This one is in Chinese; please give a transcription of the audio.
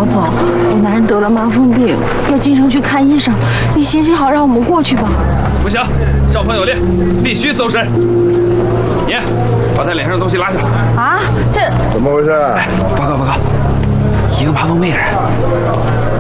老总，我男人得了麻风病，要进城去看医生，你行行好，让我们过去吧。 不行，上峰有令，必须搜身。你把他脸上的东西拉下。 啊，这怎么回事？ 报告，一个麻风病人。